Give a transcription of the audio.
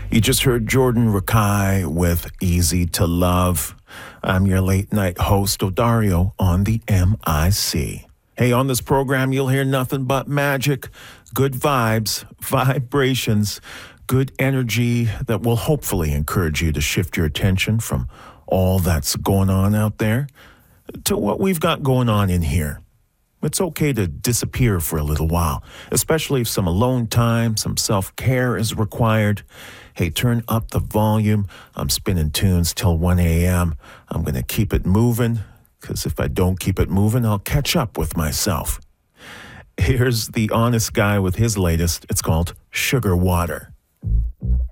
You just heard Jordan Rakai with Easy to Love. I'm your late night host, Odario, on the MIC. Hey, on this program, you'll hear nothing but magic, good vibes, vibrations, good energy that will hopefully encourage you to shift your attention from all that's going on out there to what we've got going on in here. It's okay to disappear for a little while, especially if some alone time, some self-care is required. Hey, turn up the volume. I'm spinning tunes till 1 a.m. I'm going to keep it moving, because if I don't keep it moving, I'll catch up with myself. Here's the honest guy with his latest. It's called Sugar Water.